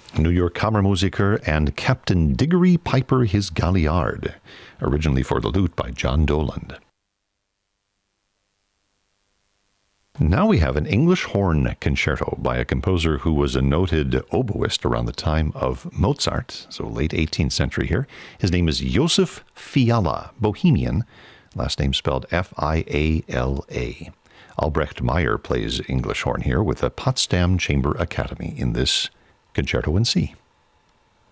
New York Kammermusiker, and Captain Diggory Piper his Galliard, originally for the lute by John Doland. Now we have an English horn concerto by a composer who was a noted oboist around the time of Mozart, so late 18th century here. His name is Josef Fiala, Bohemian, last name spelled F-I-A-L-A. Albrecht Meyer plays English horn here with the Potsdam Chamber Academy in this Concerto in C.